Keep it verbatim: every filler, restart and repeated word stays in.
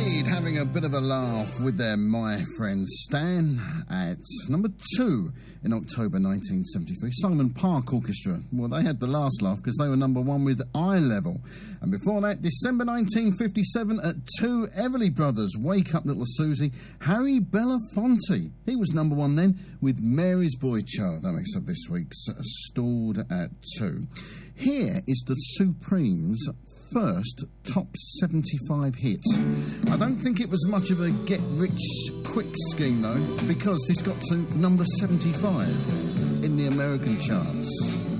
Slade having a bit of a laugh with their My Friend Stan at number two in October nineteen seventy-three. Simon Park Orchestra, well, they had the last laugh because they were number one with Eye Level. And before that, December nineteen fifty-seven at two, Everly Brothers, Wake Up Little Susie. Harry Belafonte, he was number one then with Mary's Boy Child. That makes up this week's Stalled at two. Here is the Supremes' first top seventy-five hit. I don't think it was much of a get-rich-quick scheme, though, because this got to number seventy-five in the American charts.